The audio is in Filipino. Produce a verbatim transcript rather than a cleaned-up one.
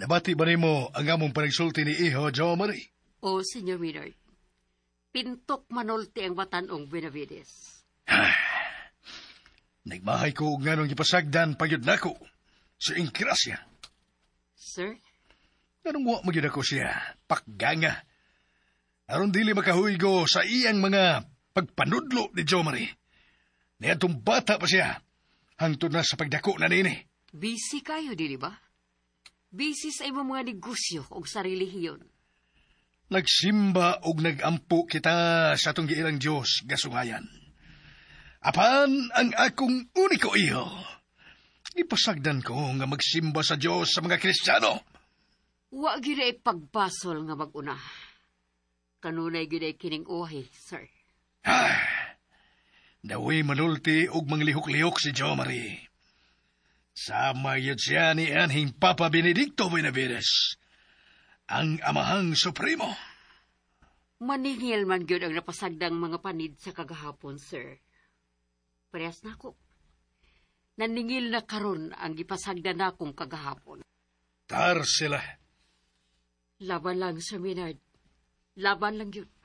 Nabati ba nimo ang among panagsulti ni Iho, Jo Marie? O, Senyor Maynard, pintok manulti ang batanong Benavides. Nagmahay ko nga nung ipasagdan pagyod nako sa Ingrasya. Sir? Ganong wa magyod ako siya, pakganga. Aron dili makahuigo sa iyang mga pagpanudlo ni Jo Marie. Niyatong bata pa siya, hangtod na sa pagdako na nini. Busy kayo, dili ba? Busy sa imong mga negosyo o sa relihiyon. Nagsimba og nagampo kita sa atong giirang Diyos gasungayan. Apan ang akong uniko iyo. Ipasagdan ko nga magsimba sa Diyos sa mga Kristiyano. Wa gyud ay pagbasol nga maguna. Kanunay gyud ay kining uhi, sir. Ah, daway manulti og manglihok-lihok si Jo Marie. Sama yun siya ni Anhing Papa Benedicto Benavides, ang amahang supremo. Maningil man gyud ang napasagdang mga panid sa kagahapon, sir. Parehas na ako. Naningil na karon ang ipasagda na akong kagahapon. Tar sila. Laban lang, Sir Maynard. Laban lang yun.